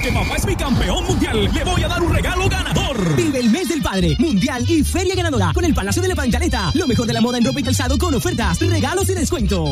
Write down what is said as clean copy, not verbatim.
porque papá es mi campeón mundial, le voy a dar un regalo ganador. Vive el mes del padre, mundial y feria ganadora con el Palacio de la Pancaleta. Lo mejor de la moda en ropa y calzado con ofertas, regalos y descuento.